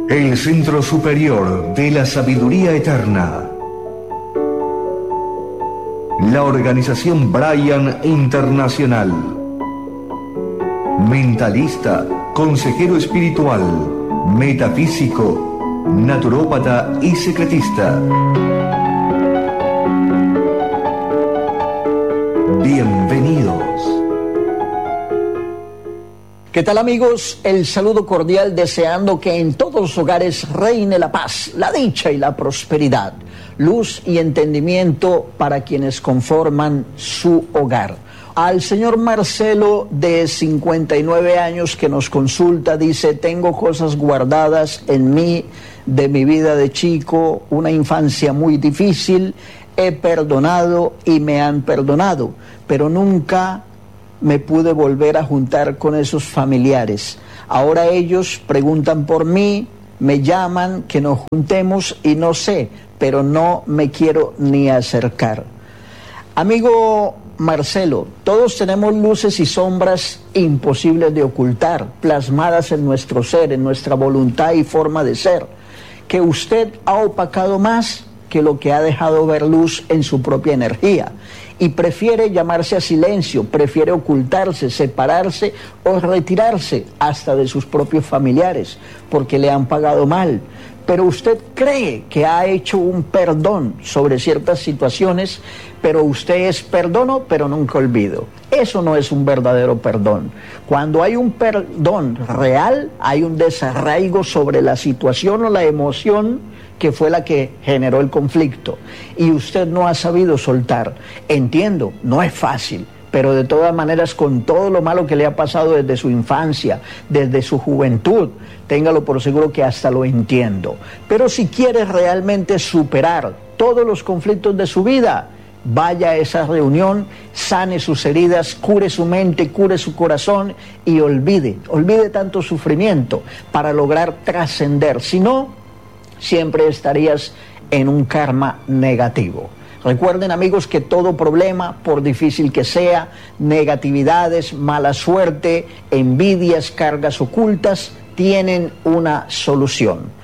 El Centro Superior de la Sabiduría Eterna. La organización Brian Internacional. Mentalista, consejero espiritual, metafísico, naturópata y secretista. Bienvenidos. ¿Qué tal, amigos? El saludo cordial, deseando que en todos los hogares reine la paz, la dicha y la prosperidad, luz y entendimiento para quienes conforman su hogar. Al señor Marcelo, de 59 años, que nos consulta, dice: tengo cosas guardadas en mí de mi vida de chico, una infancia muy difícil, he perdonado y me han perdonado, pero nunca me pude volver a juntar con esos familiares. Ahora ellos preguntan por mí, me llaman que nos juntemos y no sé, pero no me quiero ni acercar. Amigo Marcelo, todos tenemos luces y sombras imposibles de ocultar, plasmadas en nuestro ser, en nuestra voluntad y forma de ser, que usted ha opacado más que lo que ha dejado ver luz en su propia energía, y prefiere llamarse a silencio, prefiere ocultarse, separarse o retirarse hasta de sus propios familiares, porque le han pagado mal. Pero usted cree que ha hecho un perdón sobre ciertas situaciones, pero usted es perdono, pero nunca olvido. Eso no es un verdadero perdón. Cuando hay un perdón real, hay un desarraigo sobre la situación o la emoción que fue la que generó el conflicto, y usted no ha sabido soltar. Entiendo, no es fácil, pero de todas maneras, con todo lo malo que le ha pasado desde su infancia, desde su juventud, téngalo por seguro que hasta lo entiendo. Pero si quiere realmente superar todos los conflictos de su vida, vaya a esa reunión, sane sus heridas, cure su mente, cure su corazón y olvide tanto sufrimiento para lograr trascender. Si no, siempre estarías en un karma negativo. Recuerden, amigos, que todo problema, por difícil que sea, negatividades, mala suerte, envidias, cargas ocultas, tienen una solución.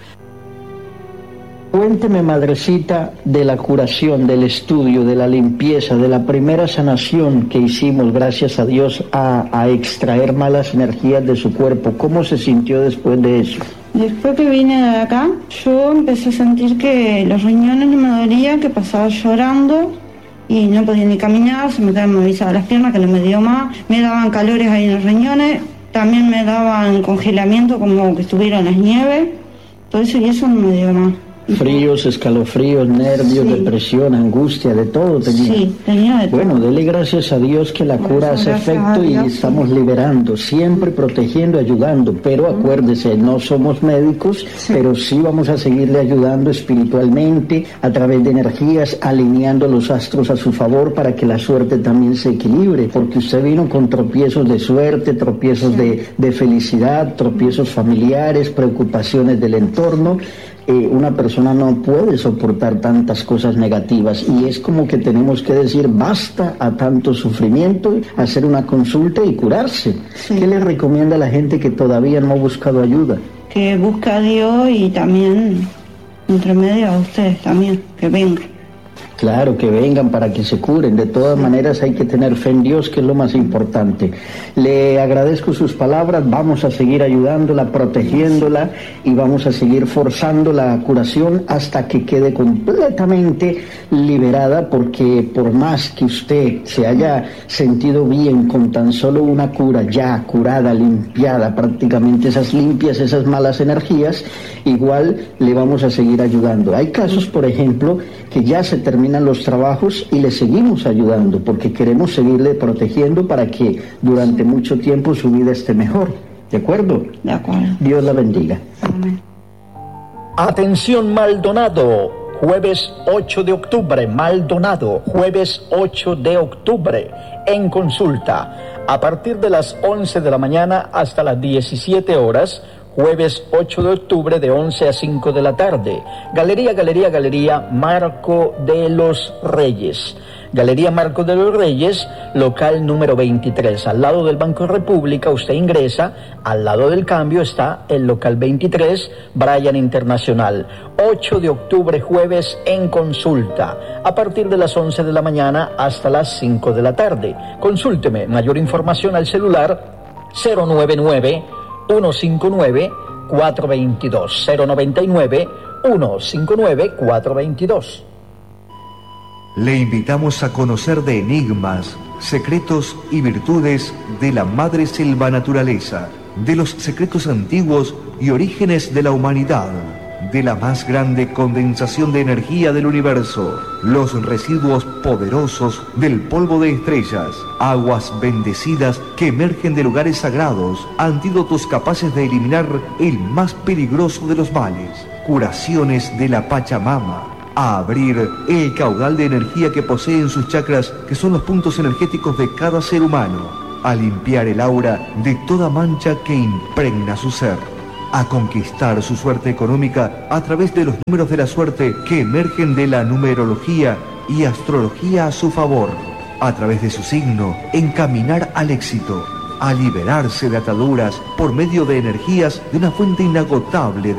Cuénteme, madrecita, de la curación, del estudio, de la limpieza, de la primera sanación que hicimos, gracias a Dios, a extraer malas energías de su cuerpo. ¿Cómo se sintió después de eso? Después que vine de acá, yo empecé a sentir que los riñones no me dolían, que pasaba llorando y no podía ni caminar, se me quedaban movilizadas las piernas, que no me dio más, me daban calores ahí en los riñones, también me daban congelamiento como que estuviera en las nieves, todo eso, y eso no me dio más. Fríos, escalofríos, nervios, sí, depresión, angustia, de todo tenía. Sí, tenía de todo. Bueno, dele gracias a Dios que la cura hace efecto y estamos liberando, siempre protegiendo, ayudando, pero acuérdese, no somos médicos, pero sí vamos a seguirle ayudando espiritualmente, a través de energías, alineando los astros a su favor para que la suerte también se equilibre, porque usted vino con tropiezos de suerte, tropiezos de felicidad, tropiezos familiares, preocupaciones del entorno. Una persona no puede soportar tantas cosas negativas y es como que tenemos que decir basta a tanto sufrimiento, hacer una consulta y curarse. Sí. ¿Qué le recomienda a la gente que todavía no ha buscado ayuda? Que busque a Dios y también, entre medio, a ustedes también, que vengan. Claro, que vengan para que se curen. De todas maneras hay que tener fe en Dios, que es lo más importante. Le agradezco sus palabras, vamos a seguir ayudándola, protegiéndola y vamos a seguir forzando la curación hasta que quede completamente liberada, porque por más que usted se haya sentido bien con tan solo una cura, ya curada, limpiada, prácticamente esas limpias, esas malas energías, igual le vamos a seguir ayudando. Hay casos, por ejemplo, que ya se terminan los trabajos y le seguimos ayudando porque queremos seguirle protegiendo para que durante mucho tiempo su vida esté mejor. ¿De acuerdo? De acuerdo. Dios la bendiga. Amén. Atención, Maldonado, jueves 8 de octubre, Maldonado, jueves 8 de octubre, en consulta, a partir de las 11 de la mañana hasta las 17 horas, jueves 8 de octubre de 11 a 5 de la tarde. Galería Marco de los Reyes. Galería Marcos de los Reyes, local número 23. Al lado del Banco República, usted ingresa, al lado del cambio está el local 23, Bryan Internacional. 8 de octubre, jueves, en consulta, a partir de las 11 de la mañana hasta las 5 de la tarde. Consúlteme, mayor información al celular 099-159-422, 099-159-422. Le invitamos a conocer de enigmas, secretos y virtudes de la madre selva naturaleza, de los secretos antiguos y orígenes de la humanidad, de la más grande condensación de energía del universo, los residuos poderosos del polvo de estrellas, aguas bendecidas que emergen de lugares sagrados, antídotos capaces de eliminar el más peligroso de los males, curaciones de la Pachamama, a abrir el caudal de energía que poseen sus chakras, que son los puntos energéticos de cada ser humano, a limpiar el aura de toda mancha que impregna su ser, a conquistar su suerte económica a través de los números de la suerte que emergen de la numerología y astrología a su favor, a través de su signo, encaminar al éxito, a liberarse de ataduras por medio de energías de una fuente inagotable